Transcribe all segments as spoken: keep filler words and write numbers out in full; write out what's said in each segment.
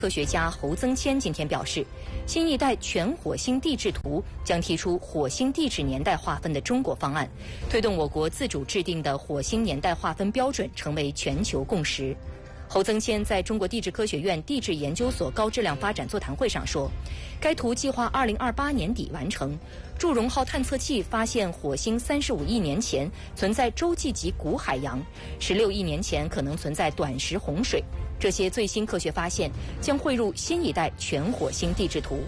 科学家侯增谦今天表示，新一代全火星地质图将提出火星地质年代划分的中国方案，推动我国自主制定的火星年代划分标准成为全球共识。侯增谦在中国地质科学院地质研究所高质量发展座谈会上说，该图计划二零二八年底完成。祝融号探测器发现火星三十五亿年前存在洲际级古海洋，十六亿年前可能存在短时洪水。这些最新科学发现将汇入新一代全火星地质图。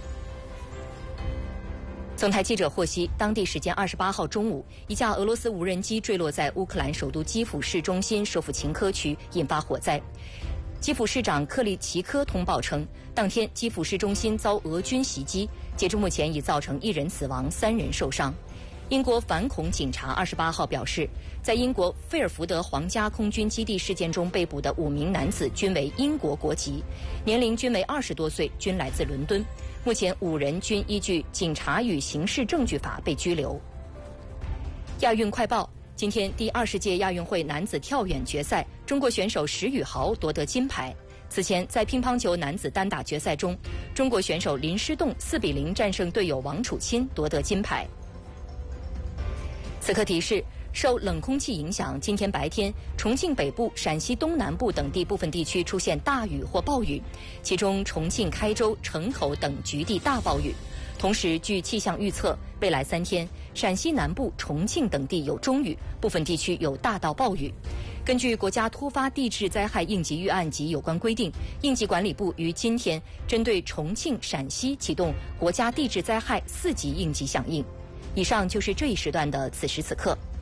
总台记者获悉，当地时间二十八号中午，一架俄罗斯无人机坠落在乌克兰首都基辅市中心舍甫琴科区，引发火灾。基辅市长克里奇科通报称，当天基辅市中心遭俄军袭击，截至目前已造成一人死亡，三人受伤。英国反恐警察二十八号表示，在英国费尔福德皇家空军基地事件中被捕的五名男子均为英国国籍，年龄均为二十多岁，均来自伦敦。目前五人均依据《警察与刑事证据法》被拘留。亚运快报：今天第二十届亚运会男子跳远决赛，中国选手石宇豪夺得金牌。此前，在乒乓球男子单打决赛中，中国选手林诗栋四比零战胜队友王楚钦，夺得金牌。此刻提示：受冷空气影响，今天白天，重庆北部、陕西东南部等地部分地区出现大雨或暴雨，其中重庆、开州、城头等局地大暴雨。同时，据气象预测，未来三天，陕西南部、重庆等地有中雨，部分地区有大到暴雨。根据国家突发地质灾害应急预案及有关规定，应急管理部于今天针对重庆、陕西启动国家地质灾害四级应急响应。以上就是这一时段的此时此刻。